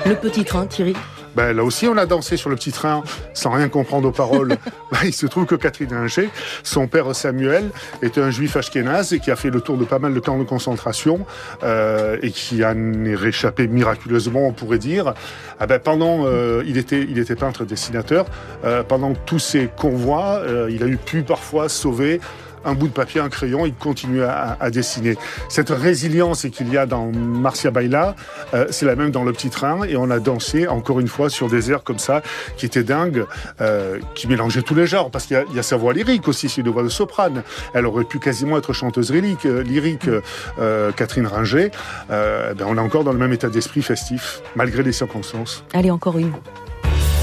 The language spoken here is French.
Le petit train, Thierry. Là aussi, on a dansé sur le petit train sans rien comprendre aux paroles. Il se trouve que Catherine Ringer, son père Samuel, était un juif ashkénaze et qui a fait le tour de pas mal de camps de concentration et qui en est réchappé miraculeusement, on pourrait dire. Il était peintre dessinateur. Pendant tous ces convois, il a pu parfois sauver un bout de papier, un crayon, il continue à dessiner. Cette résilience qu'il y a dans Marcia Baila, c'est la même dans Le Petit Train, et on a dansé, encore une fois, sur des airs comme ça, qui étaient dingues, qui mélangeaient tous les genres, parce qu'il y a sa voix lyrique aussi, c'est une voix de soprane. Elle aurait pu quasiment être chanteuse lyrique, Catherine Ringer. On est encore dans le même état d'esprit festif, malgré les circonstances. Allez, encore une.